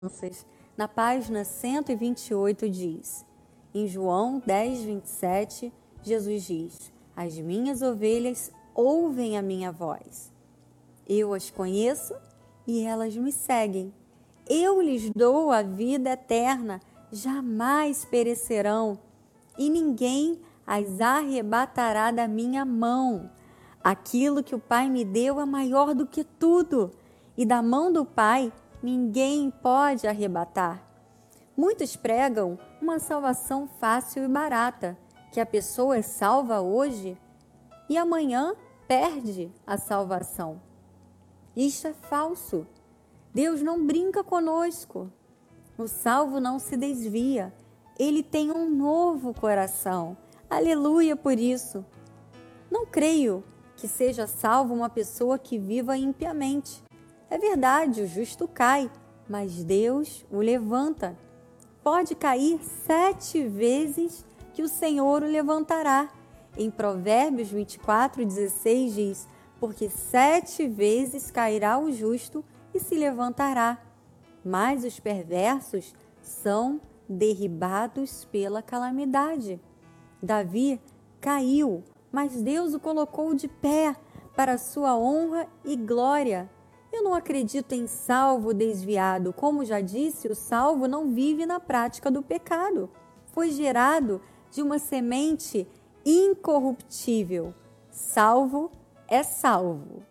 Na página 128 diz, em João 10, 27, Jesus diz, as minhas ovelhas ouvem a minha voz. Eu as conheço e elas me seguem. Eu lhes dou a vida eterna, jamais perecerão, e ninguém as arrebatará da minha mão. Aquilo que o Pai me deu é maior do que tudo, e da mão do Pai ninguém pode arrebatar. Muitos pregam uma salvação fácil e barata, que a pessoa é salva hoje e amanhã perde a salvação. Isto é falso. Deus não brinca conosco. O salvo não se desvia. Ele tem um novo coração. Aleluia por isso. Não creio que seja salvo uma pessoa que viva impiamente. É verdade, o justo cai, mas Deus o levanta. Pode cair 7 vezes que o Senhor o levantará. Em Provérbios 24, 16 diz, porque 7 vezes cairá o justo e se levantará, mas os perversos são derribados pela calamidade. Davi caiu, mas Deus o colocou de pé para sua honra e glória. Eu não acredito em salvo desviado. Como já disse, o salvo não vive na prática do pecado. Foi gerado de uma semente incorruptível. Salvo é salvo.